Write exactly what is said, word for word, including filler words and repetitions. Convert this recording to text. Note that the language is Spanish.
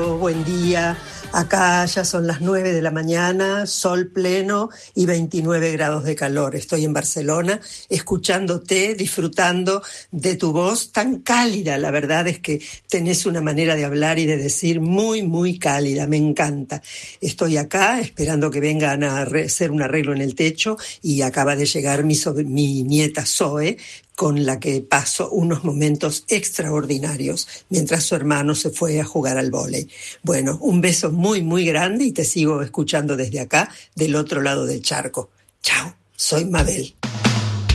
Buen día, acá ya son las nueve de la mañana, sol pleno y veintinueve grados de calor. Estoy en Barcelona escuchándote, disfrutando de tu voz tan cálida. La verdad es que tenés una manera de hablar y de decir muy, muy cálida, me encanta. Estoy acá esperando que vengan a hacer un arreglo en el techo y acaba de llegar mi, sobre, mi nieta Zoe, con la que paso unos momentos extraordinarios mientras su hermano se fue a jugar al vóley. Bueno, un beso muy, muy grande y te sigo escuchando desde acá, del otro lado del charco. Chao, soy Mabel.